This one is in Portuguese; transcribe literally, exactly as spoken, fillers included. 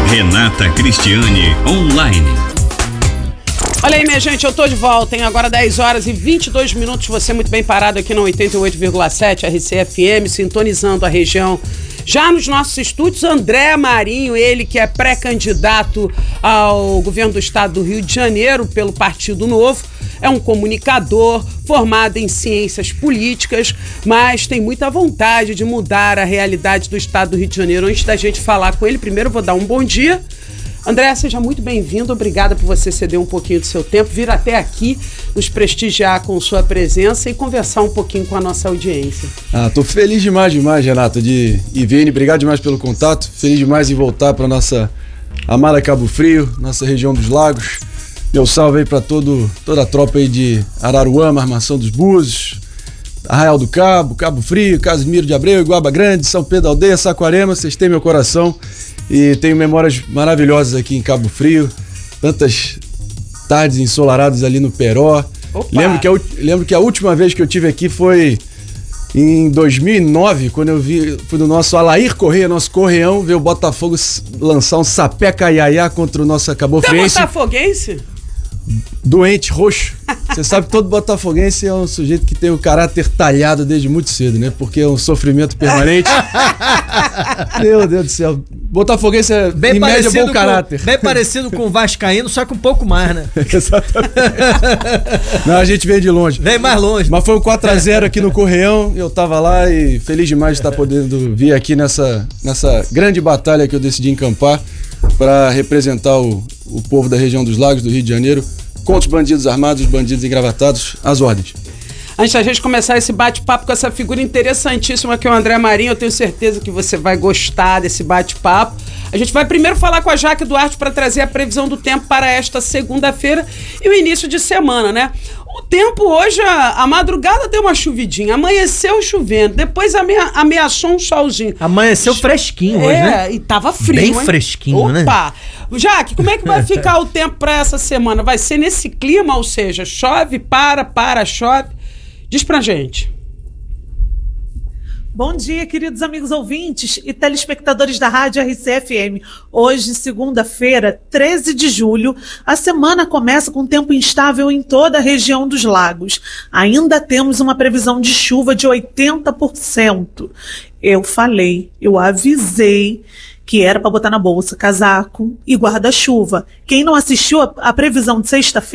Renata Cristiane Online. Olha aí, minha gente, eu tô de volta, hein? Agora dez horas e vinte e dois minutos, você muito bem parado aqui no oitenta e oito vírgula sete R C F M, sintonizando a região. Já nos nossos estúdios, André Marinho, ele que é pré-candidato ao governo do estado do Rio de Janeiro pelo Partido Novo, é um comunicador formado em ciências políticas, mas tem muita vontade de mudar a realidade do estado do Rio de Janeiro. Antes da gente falar com ele, primeiro eu vou dar um bom dia. André, seja muito bem-vindo, obrigada por você ceder um pouquinho do seu tempo, vir até aqui, nos prestigiar com sua presença e conversar um pouquinho com a nossa audiência. Ah, tô feliz demais, demais, Renato, de Ivene, obrigado demais pelo contato, feliz demais em voltar para nossa amada Cabo Frio, nossa região dos lagos. Meu salve aí para todo, toda a tropa aí de Araruama, Armação dos Búzios, Arraial do Cabo, Cabo Frio, Casimiro de Abreu, Iguaba Grande, São Pedro da Aldeia, Saquarema, vocês têm meu coração. E tenho memórias maravilhosas aqui em Cabo Frio, tantas tardes ensolaradas ali no Peró. Lembro que, a, lembro que a última vez que eu tive aqui foi em dois mil e nove, quando eu vi, fui no nosso Alair Correia, nosso correão, ver o Botafogo lançar um sapeca iaiá contra o nosso Cabo Friense. Você é botafoguense? Doente, roxo. Você sabe que todo botafoguense é um sujeito que tem o caráter talhado desde muito cedo, né? Porque é um sofrimento permanente. Meu Deus do céu. Botafoguense é, bem em média, bom caráter. Com, bem parecido com o vascaíno, só que um pouco mais, né? Exatamente. Não, a gente veio de longe. Vem mais longe. Mas foi um quatro a zero aqui no Correão, eu tava lá e feliz demais de estar podendo vir aqui nessa, nessa grande batalha que eu decidi encampar para representar o, o povo da região dos Lagos, do Rio de Janeiro, contra os bandidos armados, os bandidos engravatados, às ordens. Antes da gente começar esse bate-papo com essa figura interessantíssima que é o André Marinho, eu tenho certeza que você vai gostar desse bate-papo. A gente vai primeiro falar com a Jaque Duarte para trazer a previsão do tempo para esta segunda-feira e o início de semana, né? O tempo hoje, a, a madrugada deu uma chuvidinha, amanheceu chovendo, depois amea, ameaçou um solzinho. Amanheceu fresquinho é, hoje, né? E tava frio, Bem hein? fresquinho, Opa. né? Opa! Jaque, como é que vai ficar o tempo para essa semana? Vai ser nesse clima, ou seja, chove, para, para, chove? Diz pra gente. Bom dia, queridos amigos ouvintes e telespectadores da Rádio R C F M. Hoje, segunda-feira, treze de julho, a semana começa com tempo instável em toda a região dos lagos. Ainda temos uma previsão de chuva de oitenta por cento. Eu falei, eu avisei que era para botar na bolsa casaco e guarda-chuva. Quem não assistiu a, a previsão de sexta-feira,